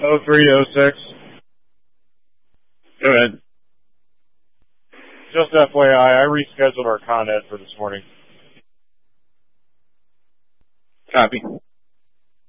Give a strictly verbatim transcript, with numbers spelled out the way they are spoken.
oh three oh six. Go ahead. Just F Y I, I rescheduled our con ed for this morning. Copy.